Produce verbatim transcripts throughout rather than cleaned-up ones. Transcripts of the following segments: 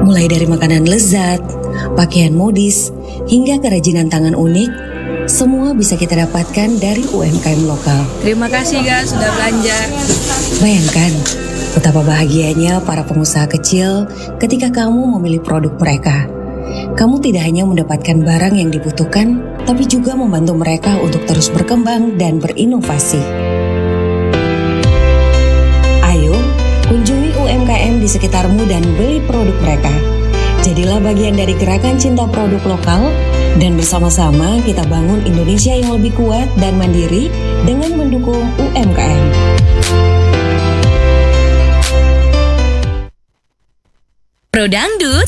Mulai dari makanan lezat, pakaian modis, hingga kerajinan tangan unik, semua bisa kita dapatkan dari U M K M lokal. Terima kasih guys sudah belanja. Bayangkan betapa bahagianya para pengusaha kecil ketika kamu memilih produk mereka. Kamu tidak hanya mendapatkan barang yang dibutuhkan, tapi juga membantu mereka untuk terus berkembang dan berinovasi. Ayo, kunjungi U M K M di sekitarmu dan beli produk mereka. Jadilah bagian dari gerakan cinta produk lokal, dan bersama-sama kita bangun Indonesia yang lebih kuat dan mandiri dengan mendukung U M K M. Pro Dangdut.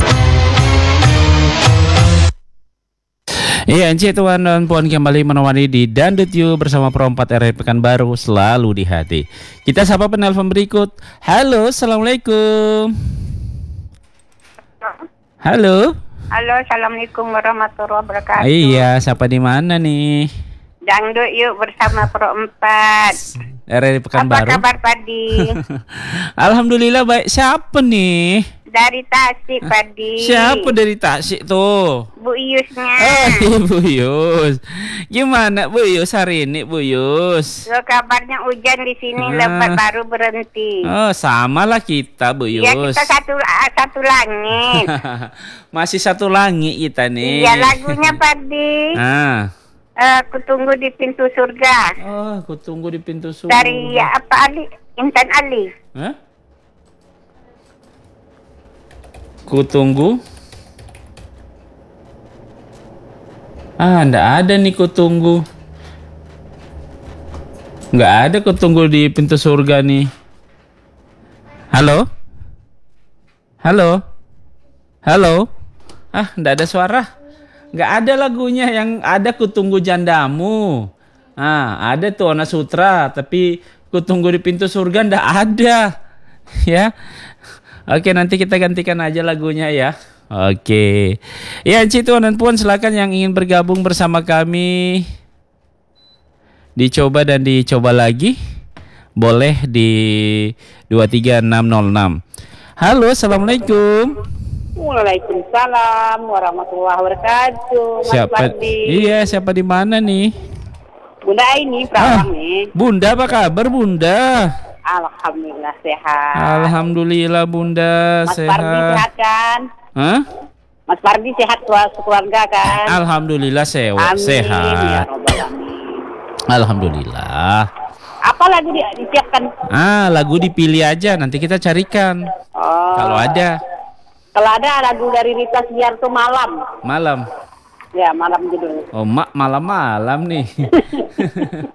Iya, Encik Tuan dan Puan kembali menemani di Dangdut You bersama Pro empat R I Pekanbaru, selalu di hati. Kita sapa penelpon berikut. Halo, Assalamualaikum. Halo. Halo, Assalamualaikum warahmatullahi wabarakatuh. Iya, siapa di mana nih? Dangdut Yuk bersama Pro empat R I Pekanbaru. Apa kabar Padi? Alhamdulillah baik. Siapa nih? Dari Tasik Padi. Siapa dari Tasik tuh? Bu Iusnya. Oh iya Bu Yus. Gimana Bu Yus hari ini Bu Yus? Lo kabarnya hujan di sini Ah. lebat baru berhenti. Oh sama lah kita Bu Yus. Ya kita satu ah, satu langit. Masih satu langit kita nih. Iya lagunya Padi. Ah. Eh, aku tunggu di pintu surga. Oh, aku tunggu di pintu surga. Dari ya, apa Ali? Intan Ali. Hah? Ku tunggu. Ah, ndak ada nih ku tunggu. Nggak ada ku tunggu di pintu surga nih. Halo? Halo? Halo? Ah, ndak ada suara. Nggak ada lagunya, yang ada ku tunggu jandamu. Ah, ada tuh Ona Sutra, tapi ku tunggu di pintu surga ndak ada. Ya. Oke, nanti kita gantikan aja lagunya ya. Oke. Ya, Encik Tuan dan Puan, silakan yang ingin bergabung bersama kami. Dicoba dan dicoba lagi. Boleh di dua tiga enam nol enam. Halo, Assalamualaikum. Waalaikumsalam warahmatullahi wabarakatuh. Mas Siapa? Padi. Iya, siapa di mana nih? Bunda ini Prawang nih. Bunda, apa kabar Bunda? Alhamdulillah sehat. Alhamdulillah Bunda Mas sehat. Pardi sehat kan? Hah? Mas Pardi sehat keluarga kan? Alhamdulillah sewa, Amin, ya sehat. Rabbal alamin. Alhamdulillah. Apa lagu di, disiapkan? Ah, lagu dipilih aja, nanti kita carikan. Oh. Kalau ada. Kalau ada lagu dari Rita Sugiarto Malam. Malam. Ya, Malam judul. Oh, mak malam-malam nih.